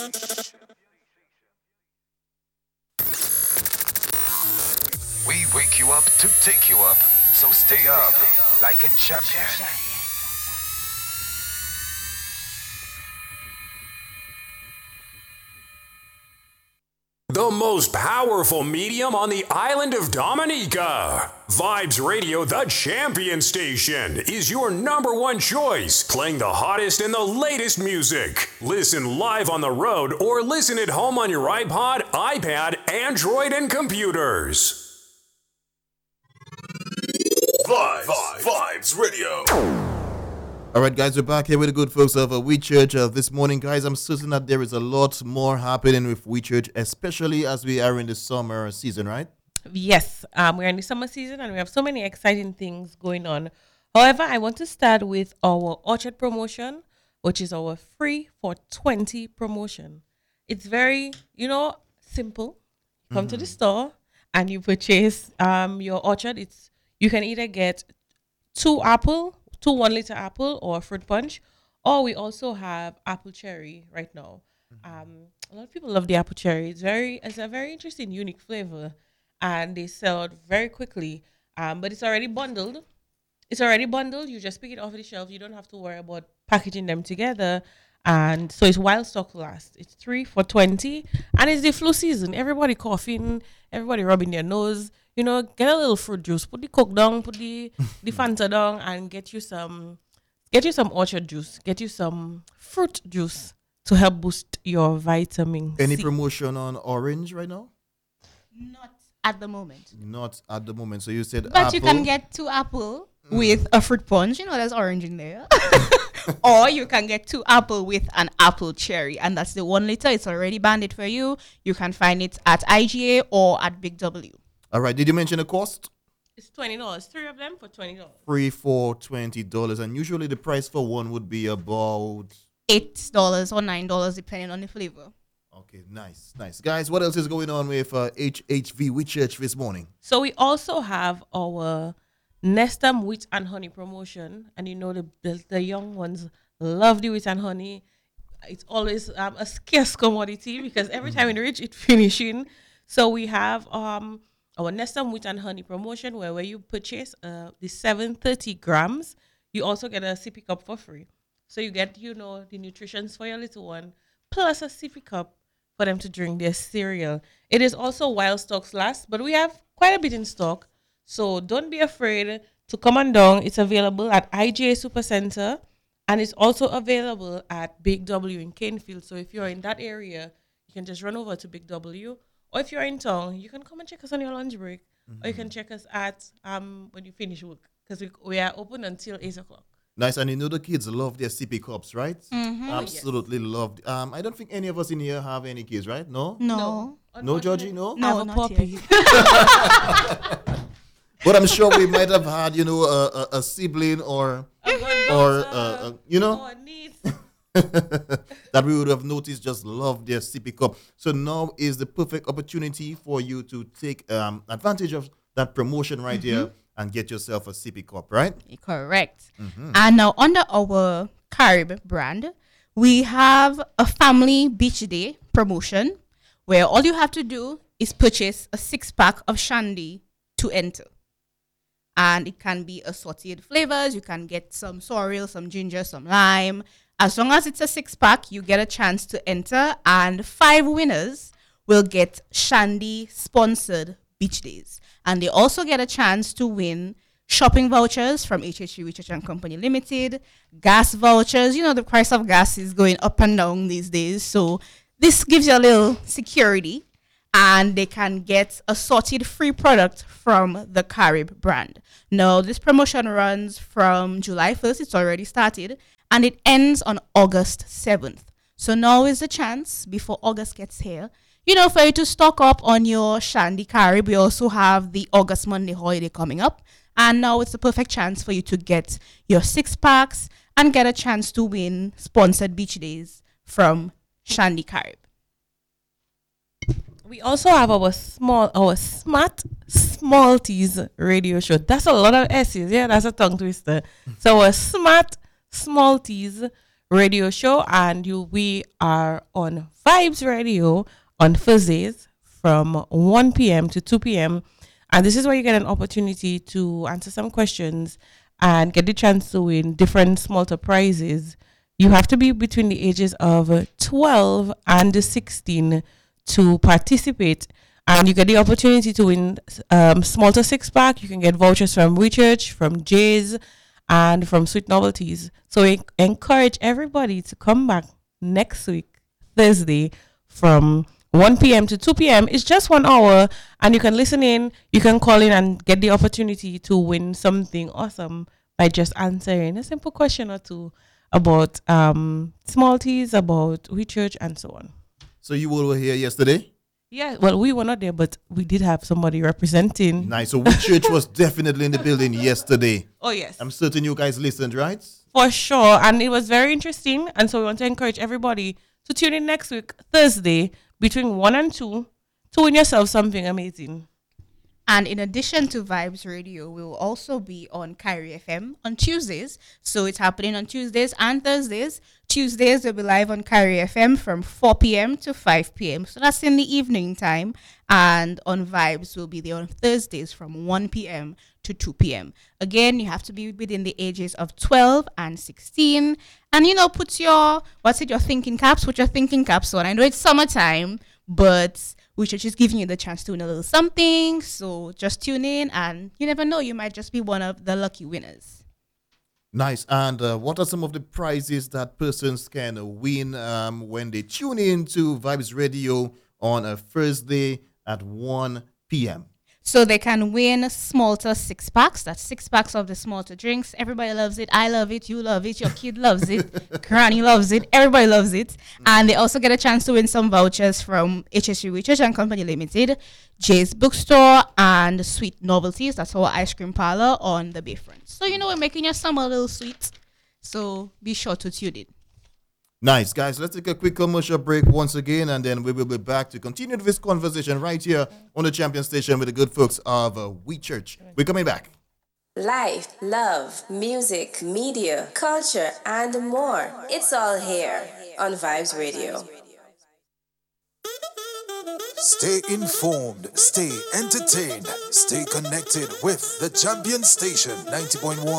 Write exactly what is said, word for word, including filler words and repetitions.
We wake you up to take you up. So stay up like a champion. The most powerful medium on the island of Dominica. Vibes Radio, the champion station, is your number one choice, playing the hottest and the latest music. Listen live on the road or listen at home on your iPod, iPad, Android, and computers. Vibes, Vibes, Vibes Radio. All right, guys, we're back here with the good folks of uh, We Church uh, this morning. Guys, I'm certain that there is a lot more happening with We Church, especially as we are in the summer season, right? Yes, um, we're in the summer season and we have so many exciting things going on. However, I want to start with our Orchard promotion, which is our free for twenty promotion. It's very, you know, simple. You come mm-hmm. to the store and you purchase um, your Orchard. It's you can either get two apple, two one liter apple or fruit punch, or we also have apple cherry right now. Mm-hmm. Um, a lot of people love the apple cherry. It's very, it's a very interesting, unique flavor, and they sell it very quickly. Um, but it's already bundled. It's already bundled. You just pick it off the shelf. You don't have to worry about packaging them together. And so it's while stock lasts. It's three for twenty, and it's the flu season. Everybody coughing, everybody rubbing their nose. You know, get a little fruit juice. Put the Coke down, put the, the Fanta down, and get you some, get you some Orchard juice. Get you some fruit juice to help boost your vitamin Any C. promotion on orange right now? Not at the moment. Not at the moment. So you said But apple. you can get two apple mm. with a fruit punch. You know, there's orange in there. Or you can get two apple with an apple cherry. And that's the one liter. It's already banded for you. You can find it at I G A or at Big W. All right. Did you mention the cost? It's twenty dollars. Three of them for twenty dollars. Three for twenty dollars. And usually the price for one would be about eight dollars or nine dollars depending on the flavor. Okay, nice, nice. Guys, what else is going on with uh, H H V We Church this morning? So we also have our Nestum Wheat and Honey promotion. And you know the, the, the young ones love the wheat and honey. It's always um, a scarce commodity because every time we reach it finishing. So we have um our Nestum Wheat and Honey promotion where, where you purchase uh, the seven hundred thirty grams, you also get a sippy cup for free. So you get, you know, the nutritions for your little one, plus a sippy cup for them to drink their cereal. It is also while stocks last, but we have quite a bit in stock. So don't be afraid to come on down. It's available at I G A Supercenter, and it's also available at Big W in Canefield. So if you're in that area, you can just run over to Big W. Or if you're in town, you can come and check us on your lunch break. Mm-hmm. Or you can check us at um when you finish work, because we, we are open until eight o'clock. Nice, and you know the kids love their sippy cups, right? Mm-hmm. Absolutely yes. loved. Um, I don't think any of us in here have any kids, right? No? No. No, no Georgie, no? No, I have a puppy. But I'm sure we might have had, you know, a, a, a sibling or, or uh, uh, you know, that we would have noticed just love their sippy cup. So now is the perfect opportunity for you to take um, advantage of that promotion right mm-hmm. here and get yourself a sippy cup, right? Correct. Mm-hmm. And now under our Carib brand, we have a family beach day promotion where all you have to do is purchase a six pack of shandy to enter. And it can be assorted flavors. You can get some sorrel, some ginger, some lime. As long as it's a six pack, you get a chance to enter, and five winners will get Shandy sponsored beach days. And they also get a chance to win shopping vouchers from H H V Research and Company Limited, gas vouchers. You know, the price of gas is going up and down these days. So this gives you a little security, and they can get assorted free product from the Carib brand. Now, this promotion runs from July first. It's already started. And it ends on August seventh. So now is the chance, before August gets here, you know, for you to stock up on your Shandy Carib. We also have the August Monday holiday coming up. And now it's the perfect chance for you to get your six packs and get a chance to win sponsored beach days from Shandy Carib. We also have our small, our smart Smalties radio show. That's a lot of S's. Yeah, that's a tongue twister. So our smart Smalties radio show, and you we are on Vibes Radio on Thursdays from one p.m. to two p.m. And this is where you get an opportunity to answer some questions and get the chance to win different smarter prizes. You have to be between the ages of twelve and sixteen to participate. And you get the opportunity to win um, Smalter six pack. You can get vouchers from WeChurch, from Jay's, and from Sweet Novelties. So I encourage everybody to come back next week, Thursday, from one p.m. to two p.m. It's just one hour, and you can listen in. You can call in and get the opportunity to win something awesome by just answering a simple question or two about um, Smalties, about WeChurch, and so on. So you were here yesterday? Yeah, well, we were not there, but we did have somebody representing. Nice. So WeChurch was definitely in the building yesterday. Oh, yes. I'm certain you guys listened, right? For sure. And it was very interesting. And so we want to encourage everybody to tune in next week, Thursday, between one and two, to win yourself something amazing. And in addition to Vibes Radio, we will also be on Kyrie F M on Tuesdays. So it's happening on Tuesdays and Thursdays. Tuesdays will be live on Kyrie F M from four p.m. to five p.m. So that's in the evening time. And on Vibes will be there on Thursdays from one p.m. to two p.m. Again, you have to be within the ages of twelve and sixteen. And, you know, put your, what's it, your thinking caps? Put your thinking caps on. I know it's summertime, but which are just giving you the chance to win a little something. So just tune in, and you never know, you might just be one of the lucky winners. Nice. And uh, what are some of the prizes that persons can win um, when they tune in to Vibes Radio on a Thursday at one p.m.? So they can win Smalter six packs. That's six packs of the Smalter drinks. Everybody loves it. I love it. You love it. Your kid loves it. Granny loves it. Everybody loves it. And they also get a chance to win some vouchers from H S U Research and Company Limited, Jay's Bookstore, and Sweet Novelties. That's our ice cream parlor on the Bayfront. So, you know, we're making your summer a little sweet. So be sure to tune in. Nice, guys. Let's take a quick commercial break once again, and then we will be back to continue this conversation right here on the Champion Station with the good folks of uh, WeChurch. We're coming back. Life, love, music, media, culture, and more. It's all here on Vibes Radio. Stay informed, stay entertained, stay connected with the Champion Station ninety point one.